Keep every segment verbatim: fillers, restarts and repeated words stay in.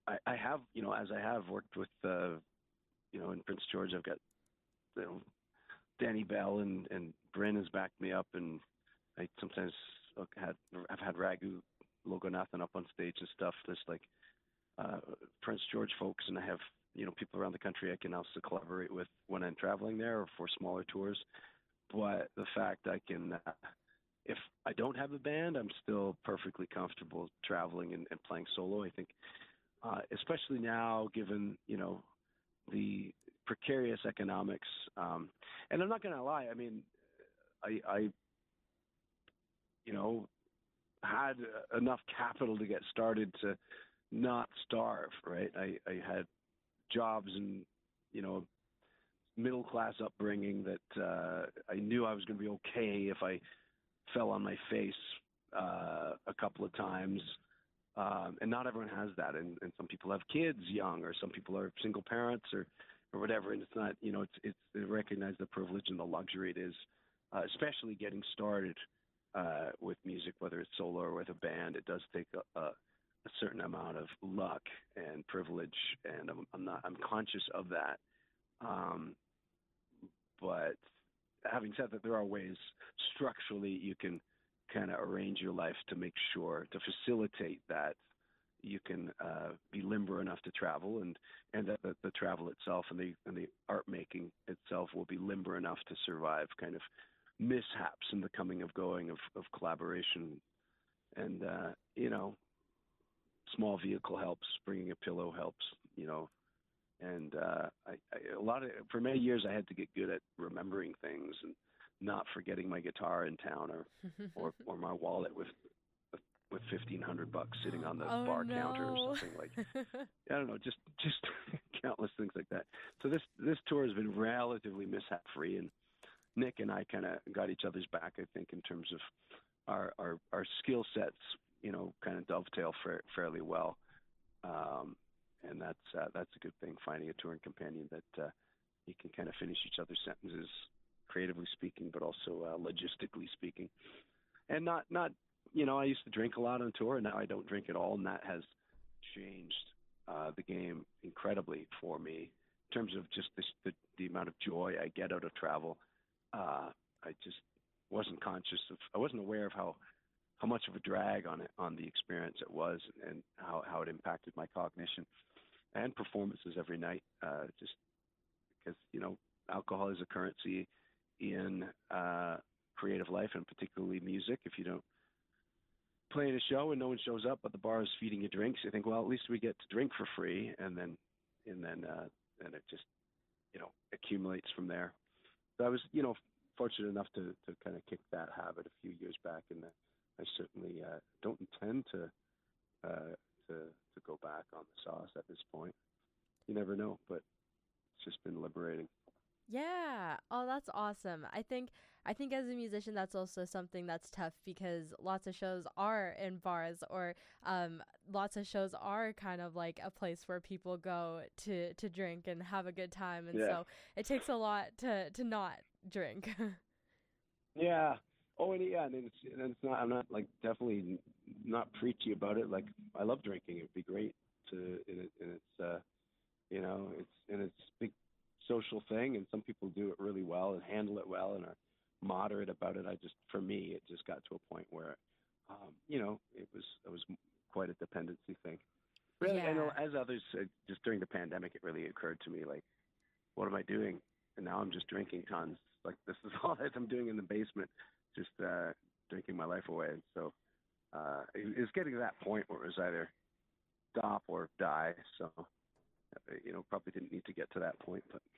I, I have, you know, as I have worked with, uh, you know, in Prince George, I've got, you know, Danny Bell and and Bryn has backed me up, and I sometimes look, had I've had Raghu Loganathan up on stage and stuff. There's like uh, Prince George folks, and I have, you know, people around the country I can also collaborate with when I'm traveling there or for smaller tours. But the fact I can, uh, if I don't have a band, I'm still perfectly comfortable traveling and, and playing solo. I think, uh, especially now, given, you know, the precarious economics. Um, and I'm not going to lie. I mean, I, I, you know, had enough capital to get started to not starve, right? I, I had jobs and, you know, middle class upbringing that uh, I knew I was going to be okay if I fell on my face uh, a couple of times. Um, and not everyone has that. And, and some people have kids young, or some people are single parents, or, or whatever. And it's not, you know, it's, it's, they recognize the privilege and the luxury it is, uh, especially getting started uh, with music, whether it's solo or with a band. It does take a, a, a certain amount of luck and privilege. And I'm, I'm not, I'm conscious of that. Um, but having said that, there are ways structurally you can kind of arrange your life to make sure to facilitate that you can uh, be limber enough to travel, and and that the, the travel itself and the and the art making itself will be limber enough to survive kind of mishaps in the coming of going of, of collaboration. And uh, you know, small vehicle helps, bringing a pillow helps, you know. And uh, I, I, a lot of for many years I had to get good at remembering things and not forgetting my guitar in town, or or, or my wallet with with fifteen hundred bucks sitting on the Oh bar counter or no. something. Like, I don't know, just just countless things like that. So this this tour has been relatively mishap free, and Nick and I kind of got each other's back, I think, in terms of our our, our skill sets, you know, kind of dovetail fa- fairly well. Um, and that's uh, that's a good thing, finding a touring companion that uh, you can kind of finish each other's sentences, creatively speaking, but also uh, logistically speaking. And not, not, you know, I used to drink a lot on tour, and now I don't drink at all, and that has changed uh, the game incredibly for me in terms of just this, the, the amount of joy I get out of travel. Uh, I just wasn't conscious of, I wasn't aware of how, how much of a drag on it, on the experience it was, and how, how it impacted my cognition and performances every night. Uh, just because, you know, alcohol is a currency in uh, creative life, and particularly music. If you don't play in a show and no one shows up, but the bar is feeding you drinks, you think, well, at least we get to drink for free, and then and then uh, and it just, you know, accumulates from there. So I was, you know, fortunate enough to to kind of kick that habit a few years back, and uh, I certainly uh, don't intend to uh, to to go back on the sauce at this point. You never know, but it's just been liberating. Yeah. Oh, that's awesome. I think I think as a musician that's also something that's tough, because lots of shows are in bars, or um lots of shows are kind of like a place where people go to to drink and have a good time, and Yeah. so it takes a lot to to not drink. Yeah. Oh, and yeah, and it's and it's not. I'm not like definitely not preachy about it. Like, I love drinking. It'd be great to, and, it, and it's uh, you know, it's and it's a big social thing, and some people do it really well and handle it well and are moderate about it. I just, for me, it just got to a point where, um, you know, it was it was quite a dependency thing. Really, and Yeah. as others, uh, just during the pandemic, it really occurred to me, like, what am I doing? And now I'm just drinking tons. Like, this is all that I'm doing in the basement, just uh, drinking my life away. And so uh, it, it's getting to that point where it was either stop or die. So, uh, you know, probably didn't need to get to that point, but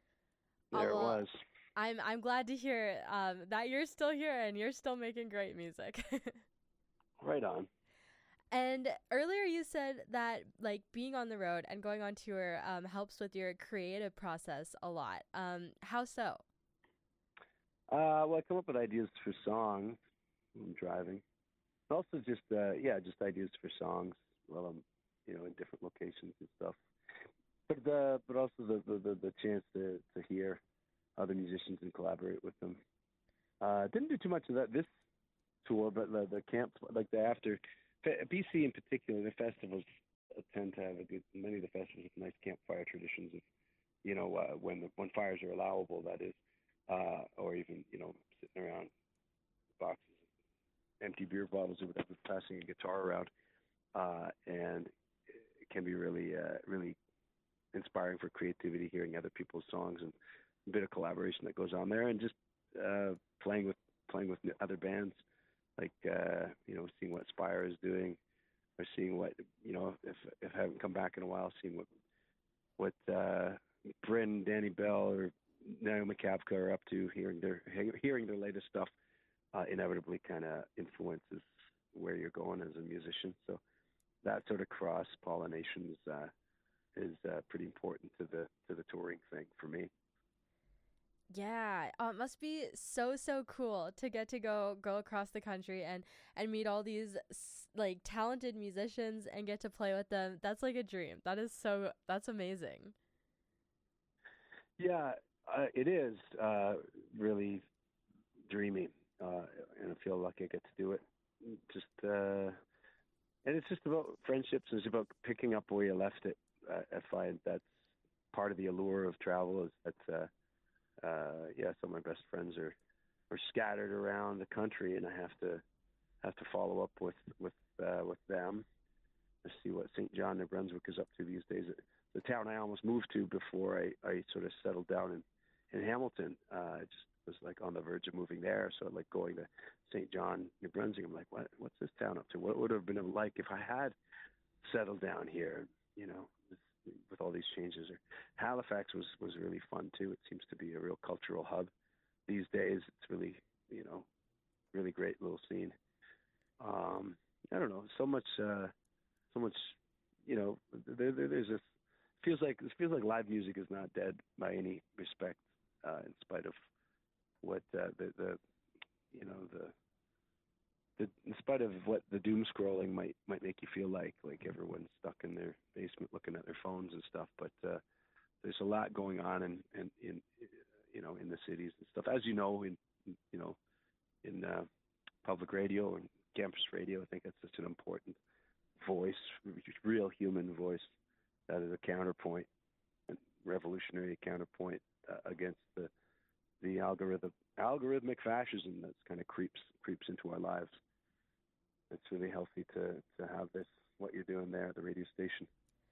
Oh there it well, was. I'm I'm glad to hear um that you're still here and you're still making great music. Right on. And earlier you said that like being on the road and going on tour um, helps with your creative process a lot. Um, how so? Uh, well, I come up with ideas for songs when I'm driving. Also, just uh, yeah, just ideas for songs while I'm, you know, in different locations and stuff. But the but also the the, the, the chance to, to hear other musicians and collaborate with them. Uh, didn't do too much of that this tour, but the the camp, like the after B C in particular, the festivals tend to have a good many of the festivals have nice campfire traditions of, you know, uh, when the, when fires are allowable, that is, uh, or even, you know, sitting around boxes, empty beer bottles or whatever, passing a guitar around, uh, and it can be really uh, really inspiring for creativity, hearing other people's songs and a bit of collaboration that goes on there, and just uh, playing with playing with other bands, like uh, you know, seeing what Spire is doing, or seeing what, you know, if if I haven't come back in a while, seeing what what uh, Bryn, Danny Bell, or Naomi Kapka are up to, hearing their hearing their latest stuff, uh, inevitably kind of influences where you're going as a musician. So that sort of cross pollination is uh, is uh, pretty important to the to the touring thing for me. Yeah, uh, it must be so so cool to get to go go across the country and and meet all these s- like talented musicians and get to play with them. That's like a dream. That is so that's amazing. Yeah, uh, it is uh, really dreamy, uh, and I feel lucky I get to do it. Just uh, and it's just about friendships. It's about picking up where you left it. I, I find that's part of the allure of travel. Is that uh, uh, yeah, some of my best friends are are scattered around the country, and I have to have to follow up with with uh, with them to see what Saint John, New Brunswick is up to these days. The town I almost moved to before I, I sort of settled down in, in Hamilton. Uh, I just was like on the verge of moving there. So like going to Saint John, New Brunswick, I'm like, what, what's this town up to? What would it have been like if I had settled down here, you know, with, with all these changes? Or Halifax was, was really fun too. It seems to be a real cultural hub these days. It's really, you know, really great little scene. Um, I don't know, so much, uh, so much, you know, there, there, there's this, feels like, it feels like live music is not dead by any respect, uh, in spite of what, uh, the, the, you know, the, the, in spite of what the doom scrolling might, might make you feel like, like everyone's stuck in their basement looking at their phones and stuff. But, uh, there's a lot going on in, in, in, you know, in the cities and stuff, as you know, in, you know, in, uh, public radio and campus radio. I think that's such an important voice, real human voice, that is a counterpoint, a revolutionary counterpoint uh, against the the algorithm algorithmic fascism that's kind of creeps creeps into our lives. It's really healthy to to have this, what you're doing there at the radio station.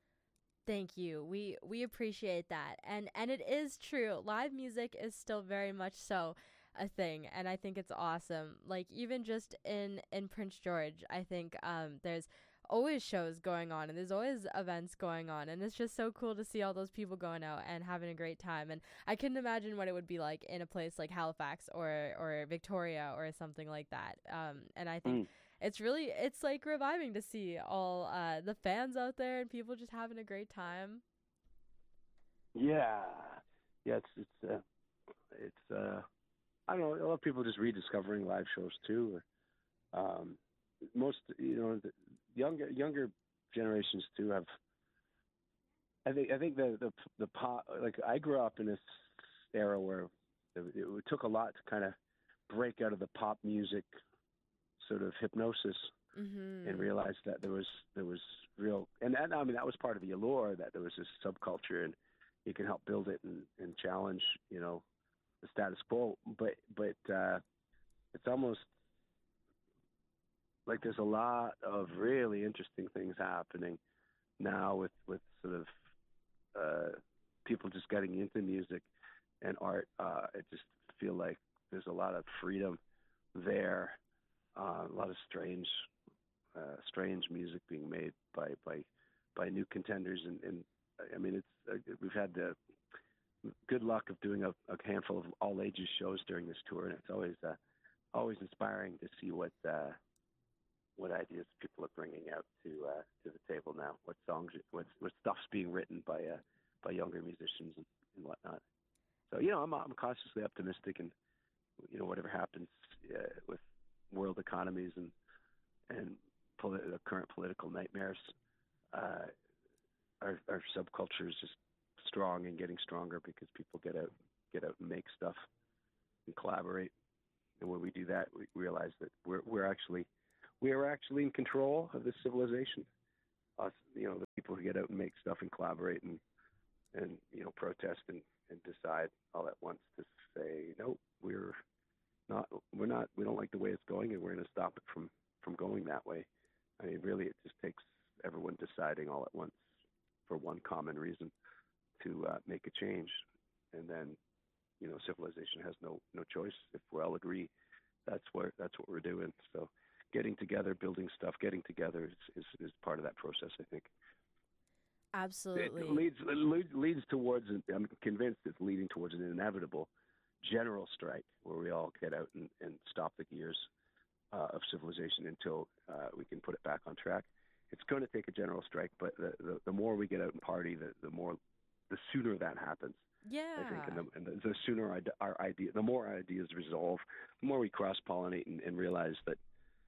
Thank you. We we appreciate that. And and it is true. Live music is still very much so a thing, and I think it's awesome. Like even just in in Prince George, I think um there's always shows going on and there's always events going on, and it's just so cool to see all those people going out and having a great time. And I couldn't imagine what it would be like in a place like Halifax or or Victoria or something like that. Um and I think Mm. it's really it's like reviving to see all uh the fans out there and people just having a great time. Yeah, yeah. It's it's uh, it's uh, I don't know. A lot of people just rediscovering live shows too. Or, um, most, you know, the younger younger generations too have. I think I think the the the pop, like I grew up in this era where it, it took a lot to kind of break out of the pop music sort of hypnosis and Mhm. realize that there was there was real, and, and I mean that was part of the allure, that there was this subculture and you can help build it and, and challenge, you know, the status quo. But but uh, it's almost like there's a lot of really interesting things happening now with with sort of uh, people just getting into music and art. Uh, I just feel like there's a lot of freedom there, uh, a lot of strange, uh, strange music being made by by by new contenders, and, and I mean it's uh, we've had the good luck of doing a, a handful of all ages shows during this tour, and it's always uh, always inspiring to see what uh, what ideas people are bringing out to uh, to the table now. What songs, what what stuff's being written by uh, by younger musicians and, and whatnot. So you know, I'm I'm cautiously optimistic, and you know, whatever happens uh, with world economies and and poli- the current political nightmares, uh, our our subculture is just strong and getting stronger because people get out get out and make stuff and collaborate. And when we do that, we realize that we're we're actually we are actually in control of this civilization. us, you know, the people who get out and make stuff and collaborate and and you know protest and and decide all at once to say no, we're not we're not we don't like the way it's going and we're going to stop it from from going that way. I mean, really, it just takes everyone deciding all at once for one common reason to uh, make a change, and then you know civilization has no no choice if we all agree. That's where that's what we're doing. So getting together, building stuff, getting together is is, is part of that process, I think. Absolutely. It leads it leads towards. I'm convinced it's leading towards an inevitable general strike where we all get out and, and stop the gears uh, of civilization until uh, we can put it back on track. It's going to take a general strike, but the, the, the more we get out and party, the, the more, the sooner that happens. Yeah. I think, and the, and the, the sooner our, our idea, the more our ideas resolve, the more we cross-pollinate and, and realize that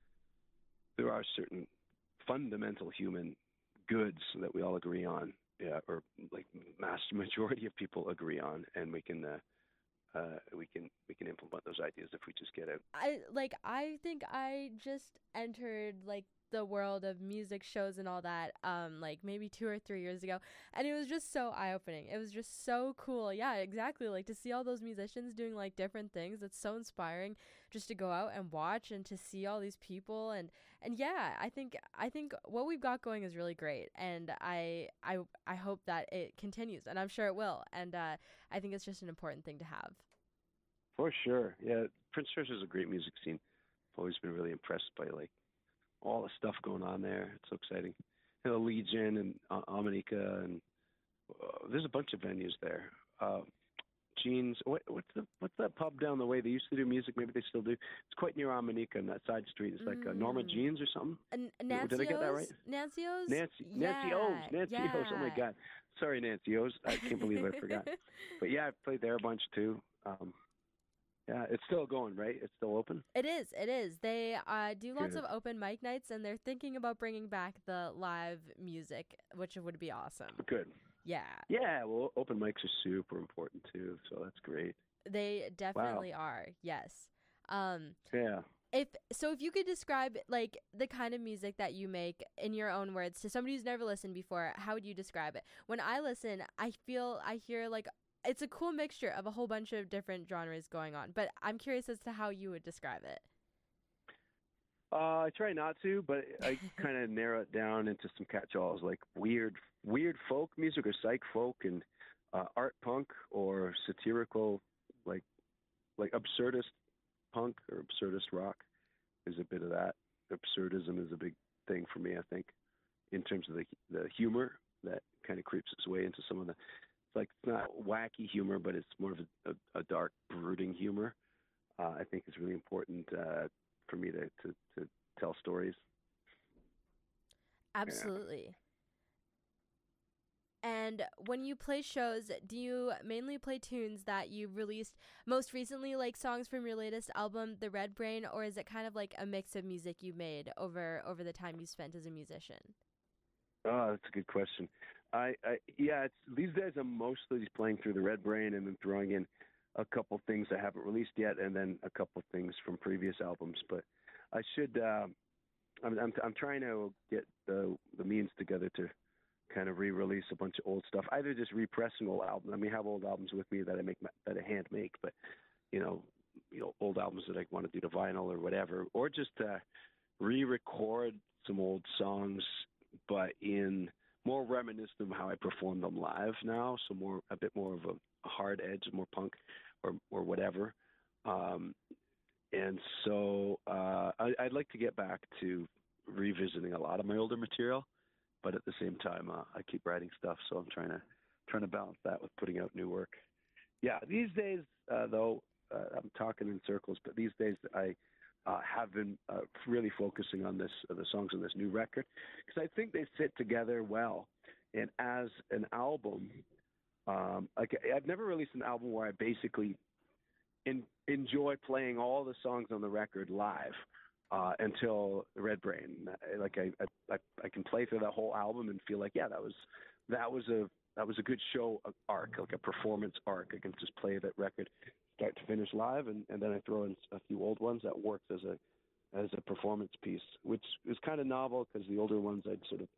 there are certain fundamental human goods that we all agree on, yeah, or like mass majority of people agree on, and we can. Uh, Uh, we can we can implement those ideas if we just get out. I like I think I just entered like the world of music shows and all that um like maybe two or three years ago, and it was just so eye-opening. It was just so cool. Yeah, exactly. Like to see all those musicians doing like different things, it's so inspiring just to go out and watch and to see all these people. and and yeah, I think I think what we've got going is really great, and I I I hope that it continues, and I'm sure it will. And uh I think it's just an important thing to have. For sure, yeah. Prince George is a great music scene. I've always been really impressed by like all the stuff going on there. It's so exciting. You know, Legion and uh, Amanika, and uh, there's a bunch of venues there. Uh, Jeans, what, what's the what's that pub down the way? They used to do music. Maybe they still do. It's quite near Amanika, on that side street. It's like uh, Norma Mm. Jeans or something. N- Did I get that right? Nancy O's? Nancy, Yeah, Nancy O's, Nancy yeah. O's. Oh my God, sorry, Nancy O's. I can't believe I forgot. But yeah, I've played there a bunch too. Um, yeah, it's still going, right? It's still open. It is, it is. They uh, do lots Good. of open mic nights, and they're thinking about bringing back the live music, which would be awesome. Good. Yeah, Yeah, well, open mics are super important too, so that's great. they definitely are. Yes. Um, Yeah. if so, if you could describe like the kind of music that you make in your own words to somebody who's never listened before, how would you describe it? When I listen, I feel I hear like it's a cool mixture of a whole bunch of different genres going on, but I'm curious as to how you would describe it. Uh, I try not to, but I kind of narrow it down into some catch-alls like weird, weird folk music or psych folk, and uh, art punk or satirical, like like absurdist punk or absurdist rock is a bit of that. Absurdism is a big thing for me, I think, in terms of the the humor that kind of creeps its way into some of the. It's like it's not wacky humor, but it's more of a, a, a dark, brooding humor. Uh, I think is really important uh, for me to, to, to tell stories. Absolutely. And when you play shows, do you mainly play tunes that you released most recently, like songs from your latest album, The Red Brain, or is it kind of like a mix of music you made over over the time you spent as a musician? Oh, that's a good question. I, I yeah, it's these days I'm mostly playing through The Red Brain and then throwing in a couple things I haven't released yet, and then a couple things from previous albums. But I should. Uh, I'm, I'm I'm trying to get the the means together to kind of re-release a bunch of old stuff. Either just repressing old albums. I mean, I have old albums with me that I make that I hand make, but you know, you know, old albums that I want to do to vinyl or whatever, or just uh, re-record some old songs, but in more reminiscent of how I perform them live now. So more a bit more of a, a hard edge, more punk or or whatever. Um, and so uh, I, I'd like to get back to revisiting a lot of my older material. But at the same time, uh, I keep writing stuff, so I'm trying to trying to balance that with putting out new work. Yeah, these days, uh, though, uh, I'm talking in circles, but these days I uh, have been uh, really focusing on this uh, the songs on this new record because I think they fit together well. And as an album, um, like I've never released an album where I basically in, enjoy playing all the songs on the record live. Uh, until Red Brain, like I, I, I can play through that whole album and feel like, yeah, that was, that was a, that was a good show arc, like a performance arc. I can just play that record, start to finish live, and, and then I throw in a few old ones that works as a, as a performance piece, which is kind of novel because the older ones I'd sort of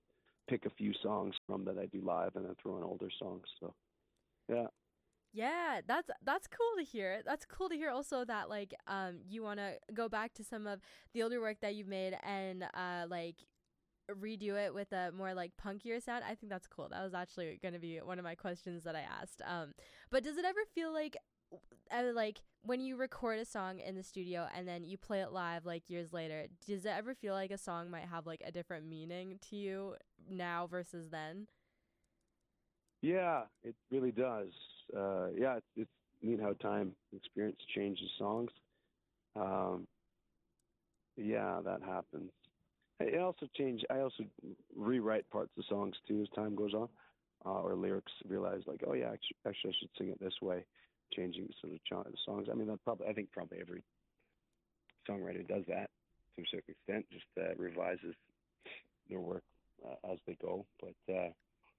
pick a few songs from that I do live, and then throw in older songs. So yeah. Yeah, that's that's cool to hear. That's cool to hear also that like um you want to go back to some of the older work that you've made and uh like redo it with a more like punkier sound. I think that's cool. That was actually going to be one of my questions that I asked. Um but does it ever feel like uh, like when you record a song in the studio and then you play it live like years later, does it ever feel like a song might have like a different meaning to you now versus then? Yeah, it really does. Uh, yeah, it's, it's neat how time experience changes songs. Um, yeah, that happens. I I also change. I also rewrite parts of songs too as time goes on, uh, or lyrics. Realize like, oh yeah, actually, actually, I should sing it this way. Changing sort of ch- the songs. I mean, that probably. I think probably every songwriter does that to a certain extent. Just uh, revises their work uh, as they go. But uh,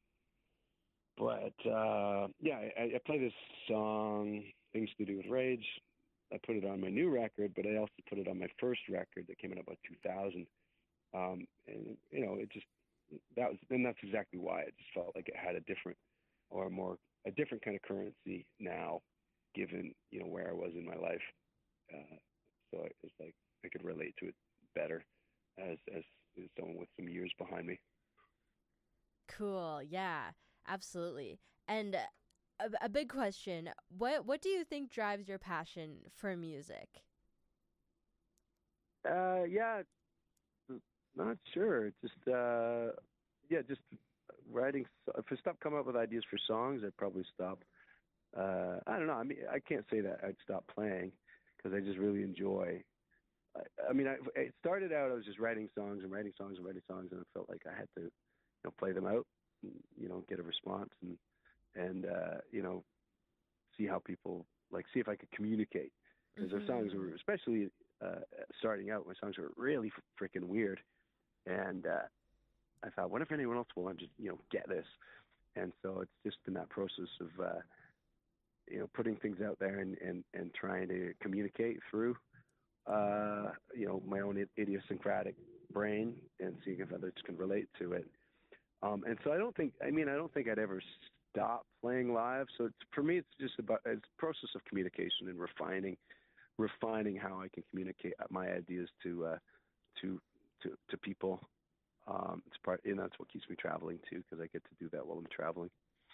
but uh, yeah, I, I play this song, "Things to Do with Rage." I put it on my new record, but I also put it on my first record that came out about two thousand. Um, and you know, it just that was, and that's exactly why it just felt like it had a different or more a different kind of currency now, given you know where I was in my life. Uh, so it's like I could relate to it better as as, as someone with some years behind me. Cool. Yeah, absolutely. And uh, a, a big question, what what do you think drives your passion for music? Uh, yeah, not sure. Just uh, yeah, just writing. If I stop coming up with ideas for songs, I'd probably stop. Uh, I don't know. I mean, I can't say that I'd stop playing because I just really enjoy. I, I mean, I, it started out I was just writing songs and writing songs and writing songs, and I felt like I had to, you know, play them out, and, you know, get a response and and uh, you know, see how people like see if I could communicate because their songs Mhm. were especially uh, starting out. My songs were really freaking weird, and uh, I thought, what if anyone else will just you know get this? And so it's just in that process of uh, you know putting things out there and and and trying to communicate through uh, you know my own idiosyncratic brain and seeing if others can relate to it. Um, and so I don't think I mean I don't think I'd ever stop playing live. So it's, for me, it's just about it's a process of communication and refining refining how I can communicate my ideas to uh, to to to people. Um, it's part, and that's what keeps me traveling too, because I get to do that while I'm traveling.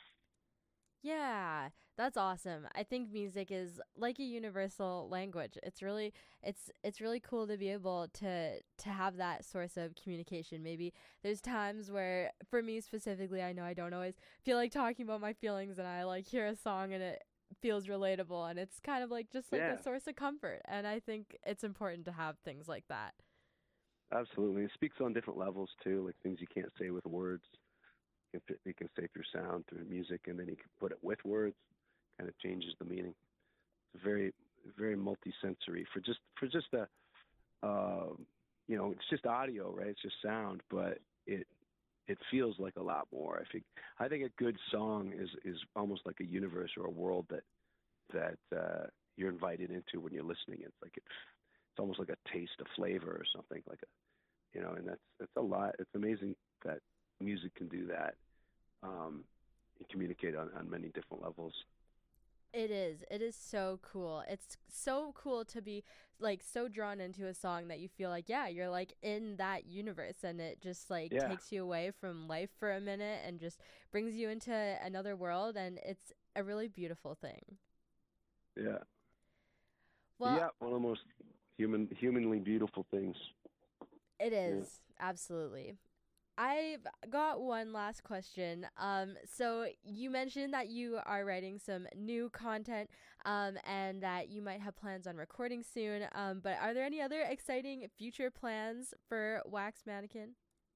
Yeah, that's awesome. I think music is like a universal language. It's really it's it's really cool to be able to to have that source of communication. Maybe there's times where for me specifically, I know I don't always feel like talking about my feelings and I like hear a song and it feels relatable and it's kind of like just like Yeah, a source of comfort. And I think it's important to have things like that. absolutely. It speaks on different levels too, like things you can't say with words. You can, you can say through sound, through music, and then you can put it with words. Kind of changes the meaning. It's very, very multi-sensory for just for just a, uh, you know, it's just audio, right? It's just sound, but it it feels like a lot more. I think I think a good song is is almost like a universe or a world that that uh, you're invited into when you're listening. It's like it, it's almost like a taste of flavor or something like a, you know, and that's that's a lot. It's amazing that music can do that um, and communicate on, on many different levels. It is. It is so cool. It's so cool to be like so drawn into a song that you feel like, yeah, you're like in that universe and it just like Yeah, takes you away from life for a minute and just brings you into another world and it's a really beautiful thing. yeah, Well, yeah. One of the most human, humanly beautiful things. it Yeah. is. Absolutely. I've got one last question. Um, so you mentioned that you are writing some new content, um, and that you might have plans on recording soon. Um, but are there any other exciting future plans for Wax Mannequin?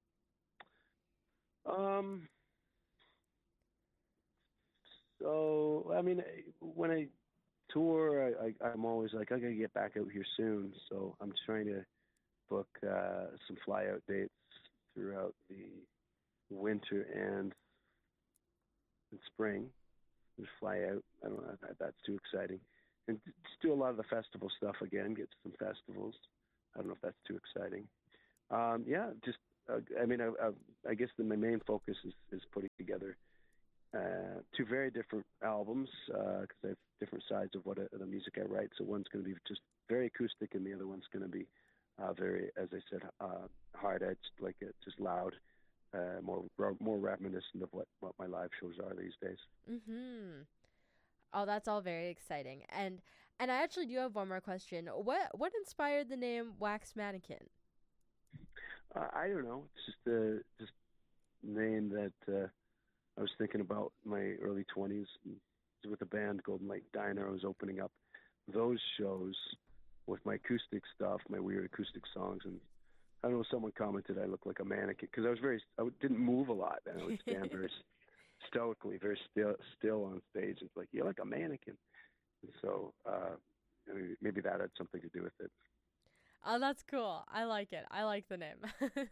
Um. So I mean, when I tour, I, I I'm always like I gotta get back out here soon. So I'm trying to book uh, some fly out dates throughout the winter and in spring. Just fly out. I don't know if that's too exciting. And just do a lot of the festival stuff again. Get to some festivals. I don't know if that's too exciting. Um, yeah, just uh, I mean, I, I, I guess the, my main focus is, is putting together uh, two very different albums because uh, I have different sides of what I, the music I write. So one's going to be just very acoustic, and the other one's going to be uh, very, as I said, uh, hard edged, like it, just loud, uh, more more reminiscent of what, what my live shows are these days. Mm-hmm. Oh, that's all very exciting. And and I actually do have one more question. What what inspired the name Wax Mannequin? Uh, I don't know. It's just a just name that uh, I was thinking about in my early twenties with the band Golden Lake Diner. I was opening up those shows with my acoustic stuff, my weird acoustic songs, and I don't know. Someone commented I looked like a mannequin because I was very I didn't move a lot, and I would stand very stoically, very still still on stage. It's like you're like a mannequin. And so uh, I mean, maybe that had something to do with it. Oh, that's cool. I like it. I like the name. I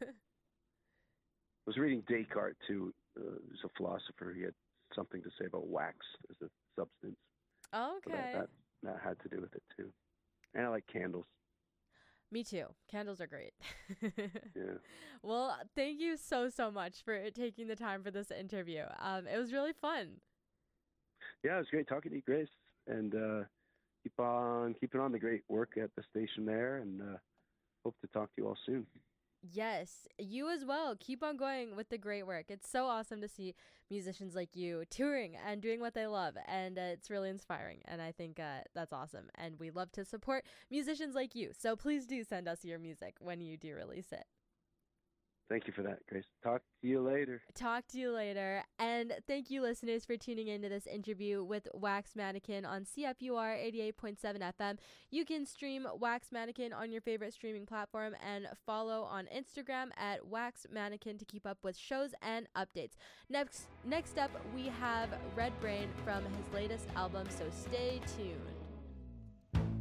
was reading Descartes too. Uh, he's a philosopher. He had something to say about wax as a substance. Oh, okay. So that, that that had to do with it too. And I like candles. Me too. Candles are great. Yeah. Well, thank you so, so much for taking the time for this interview. Um, it was really fun. Yeah, it was great talking to you, Grace. And uh, keep on keeping on the great work at the station there. And uh, hope to talk to you all soon. Yes, you as well. Keep on going with the great work. It's so awesome to see musicians like you touring and doing what they love. And uh, it's really inspiring. And I think uh, that's awesome. And we love to support musicians like you. So please do send us your music when you do release it. Thank you for that, Grace. Talk to you later. Talk to you later. And thank you, listeners, for tuning into this interview with Wax Mannequin on C F U R eighty-eight point seven F M. You can stream Wax Mannequin on your favorite streaming platform and follow on Instagram at Wax Mannequin to keep up with shows and updates. Next, next up, we have Red Brain from his latest album, so stay tuned.